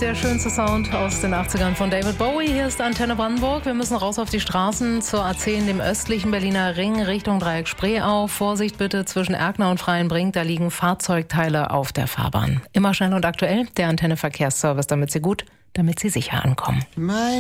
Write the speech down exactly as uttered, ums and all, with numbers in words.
der schönste Sound aus den achtzigern von David Bowie. Hier ist Antenne Brandenburg. Wir müssen raus auf die Straßen zur A zehn, dem östlichen Berliner Ring, Richtung Dreieck Spreeau. Vorsicht bitte zwischen Erkner und Freienbrink, da liegen Fahrzeugteile auf der Fahrbahn. Immer schnell und aktuell, der Antenne Verkehrsservice, damit Sie gut, damit Sie sicher ankommen. Mein